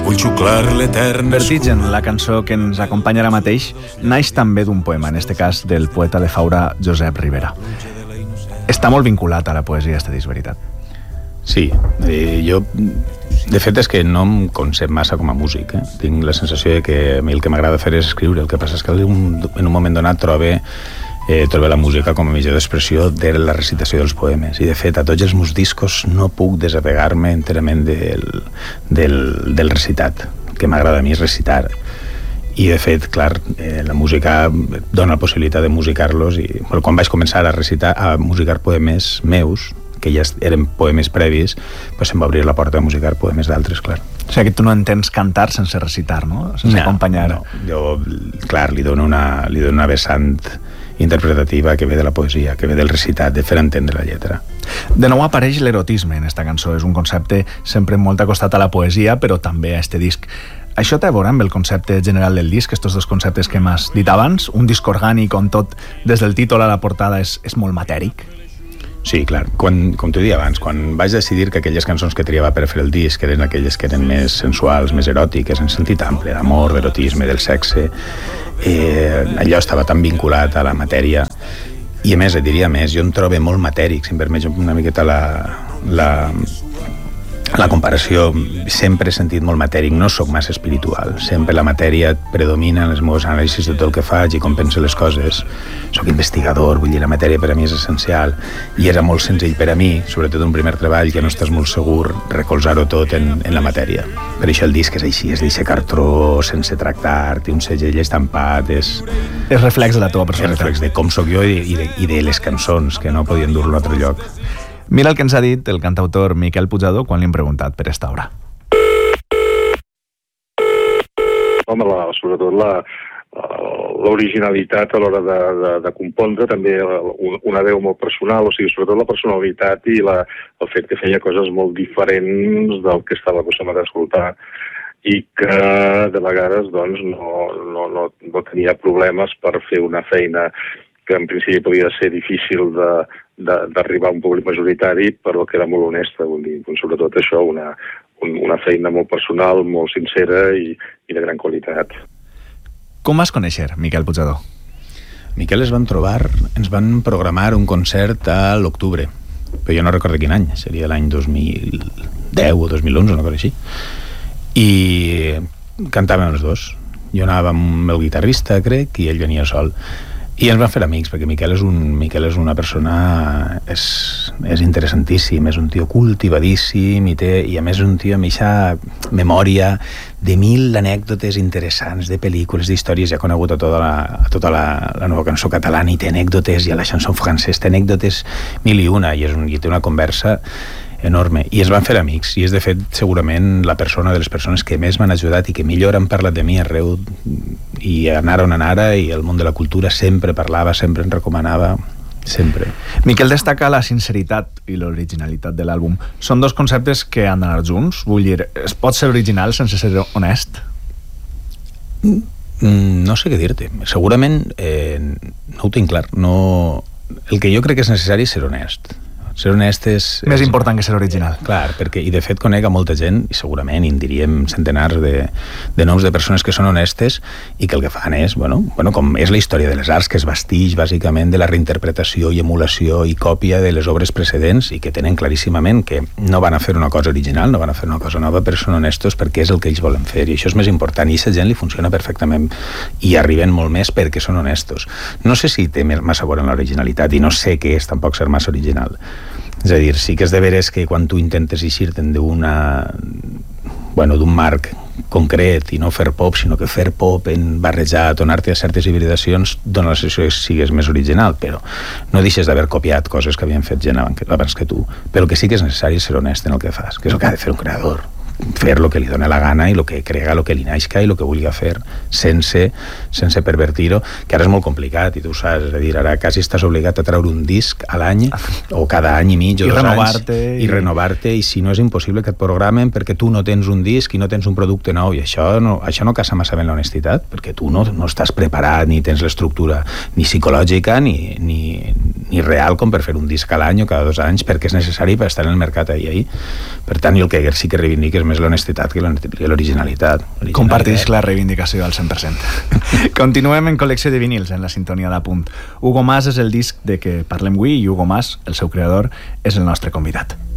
vull xuclar l'etern... Vertigen, la cançó que ens acompanya ara mateix, naix també d'un poema, en este cas del poeta de Faura Josep Ribera. Està molt vinculat a la poesia, este disc, veritat? Sí, jo de fet és que no em concep massa com a músic, Tinc la sensació de que a mi el que m'agrada fer és escriure, el que passa és que en un moment donat trobe la música com a mitjà d'expressió de la recitació dels poemes, i de fet a tots els meus discos no puc desapegar-me enterament del recitat. El que m'agrada a mi és recitar, i de fet, clar, la música dona la possibilitat de musicar-los, i quan vaig començar a musicar poemes meus, que ja eren poemes previs, pues se'm va obrir la porta a musicar poemes d'altres, clar. O sigui que tu no entens cantar sense recitar, no? Sense acompanyar. No, jo, clar, li dono una vessant interpretativa que ve de la poesia, que ve del recitat, de fer entendre la lletra. De nou apareix l'erotisme en esta cançó. És un concepte sempre molt acostat a la poesia, però també a este disc. Això té a veure amb el concepte general del disc, estos dos conceptes que m'has dit abans, un disc orgànic on tot, des del títol a la portada, és molt matèric? Sí, clar. Com t'ho deia abans, quan vaig decidir que aquelles cançons que triava per fer el disc eren aquelles que eren més sensuals, més eròtiques, en sentit ample, d'amor, d'erotisme, del sexe, allò estava tan vinculat a la matèria, i a més, et diria més, jo em trobo molt matèric, si em permets una miqueta la comparació. Sempre he sentit molt matèric, no sóc massa espiritual, sempre la matèria predomina en les meves anàlisis de tot el que faig i com penso les coses. Soc investigador, vull dir, la matèria per a mi és essencial, i era molt senzill per a mi, sobretot un primer treball que no estàs molt segur, recolzar-ho tot en la matèria. Per això el disc és així, és d'eixe cartró sense tractar, té un segell estampat, és reflex de la teva personalitat. És reflex de com sóc jo i de les cançons, que no podien dur-lo a un altre lloc. Mira el que ens ha dit el cantautor Miquel Puigdedó quan li hem preguntat per esta obra. Home, sobretot l'originalitat a l'hora de compondre, també una veu molt personal, o sigui, sobretot la personalitat i el fet que feia coses molt diferents del que estava acostumat a escoltar, i que de vegades doncs, no tenia problemes per fer una feina que en principi podia ser difícil d'arribar a un públic majoritari, però que era molt honesta, vull dir, sobretot això, una feina molt personal, molt sincera i de gran qualitat. Com vas conèixer Miquel Puigdedó? Miquel ens van programar un concert a l'octubre, però jo no recordo quin any, seria l'any 2010 o 2011, una cosa així, i cantàvem els dos. Jo anava amb el guitarrista, crec, i ell venia sol. I ens vam fer amics, perquè Miquel és una persona... és interessantíssim, és un tio cultivadíssim, i a més és un tio amb eixa memòria de 1000 anècdotes interessants, de pel·lícules, d'històries. Ja ha conegut a tota la nova cançó catalana, i té anècdotes, i a la chanson francesa té anècdotes 1000 i una, i té una conversa enorme, i es van fer amics, i és de fet segurament de les persones que més m'han ajudat i que millor han parlat de mi arreu, i anara on anara, i el món de la cultura sempre parlava, sempre em recomanava, sempre. Miquel destaca la sinceritat i l'originalitat de l'àlbum. Són dos conceptes que han d'anar junts? Vull dir, es pot ser original sense ser honest? No sé què dir-te. Segurament no ho tinc clar. El que jo crec que és necessari és ser honest. Ser honest és... Més important que ser original. Clar, perquè, i de fet conec a molta gent, i segurament en diríem centenars de noms de persones que són honestes i que el que fan és, com és la història de les arts, que es bastix bàsicament de la reinterpretació i emulació i còpia de les obres precedents, i que tenen claríssimament que no van a fer una cosa original, no van a fer una cosa nova, però són honestos perquè és el que ells volen fer, i això és més important, i a aquesta gent li funciona perfectament, i arriben molt més perquè són honestos. No sé si té massa a veure amb l'originalitat, i no sé què és tampoc ser massa original. És a dir, sí que és de veres que quan tu intentes eixir-te'n d'un marc concret i no fer pop, sinó que fer pop en barrejat, donar-te a certes hibridacions, dona la sensació que sigues més original, però no deixes d'haver copiat coses que havien fet gent abans que tu. Però el que sí que és necessari és ser honest en el que fas, que és el que ha de fer un creador. Fer el que li dona la gana i el que crega, el que li naixca i el que vulgui fer, sense pervertir-ho, que ara és molt complicat, i tu saps, és a dir, ara quasi estàs obligat a treure un disc a l'any, o cada any i mig o 2 anys, i renovar-te, i si no és impossible que et programen perquè tu no tens un disc i no tens un producte nou, i això no casa massa bé en l'honestitat, perquè tu no estàs preparat, ni tens l'estructura ni psicològica ni real com per fer un disc a l'any o cada 2 anys, perquè és necessari per estar en el mercat ahir. Per tant, jo el que sí que reivindic és més l'honestitat que l'originalitat. Comparteix la reivindicació al 100%. Continuem en Col·lecció de vinils, en la sintonia d'Apunt. Hugo Mas és el disc de què parlem avui i Hugo Mas, el seu creador, és el nostre convidat.